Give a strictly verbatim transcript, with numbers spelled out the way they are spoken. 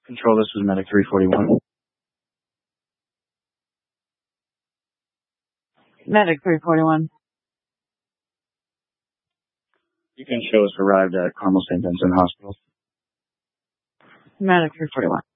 Control, this was Medic three forty-one. Medic three forty-one. You can show us arrived at Carmel Saint Vincent Hospital. Medic three forty-one.